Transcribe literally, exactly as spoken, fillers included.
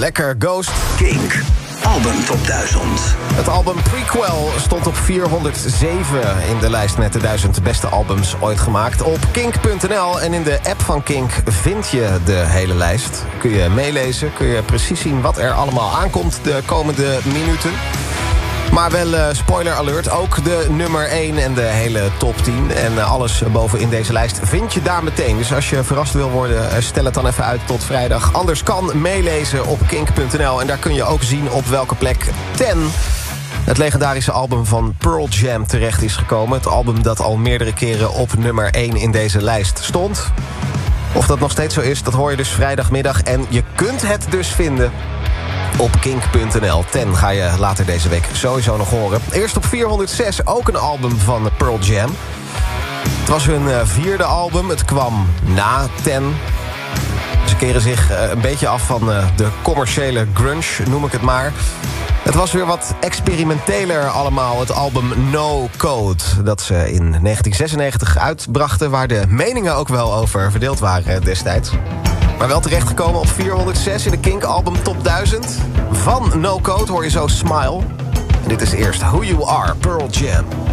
Lekker Ghost. Kink. Album Top duizend. Het album Prequel stond op vierhonderdzeven in de lijst met de duizend beste albums ooit gemaakt. Op kink punt n l en in de app van Kink vind je de hele lijst. Kun je meelezen, kun je precies zien wat er allemaal aankomt de komende minuten. Maar wel uh, spoiler alert, ook de nummer één en de hele top tien. En uh, alles bovenin deze lijst vind je daar meteen. Dus als je verrast wil worden, uh, stel het dan even uit tot vrijdag. Anders kan meelezen op kink punt n l. En daar kun je ook zien op welke plek tien... het legendarische album van Pearl Jam terecht is gekomen. Het album dat al meerdere keren op nummer één in deze lijst stond. Of dat nog steeds zo is, dat hoor je dus vrijdagmiddag. En je kunt het dus vinden op kink punt n l. tien ga je later deze week sowieso nog horen. Eerst op vierhonderdzes ook een album van Pearl Jam. Het was hun uh, vierde album. Het kwam na tien. Ze keren zich uh, een beetje af van uh, de commerciële grunge, noem ik het maar. Het was weer wat experimenteler allemaal, het album No Code. Dat ze in negentien zesennegentig uitbrachten, waar de meningen ook wel over verdeeld waren destijds. Maar wel terechtgekomen op vierhonderdzes in de Kink Album Top duizend. Van No Code hoor je zo Smile. En dit is eerst Who You Are, Pearl Jam.